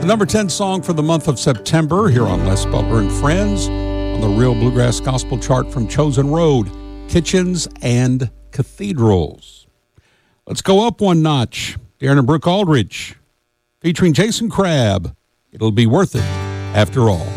number 10 song for the month of September here on Les Butler and Friends on the Real Bluegrass Gospel chart from Chosen Road, Kitchens and Cathedrals. Let's go up one notch. Darren and Brooke Aldridge featuring Jason Crabb. It'll be worth it after all.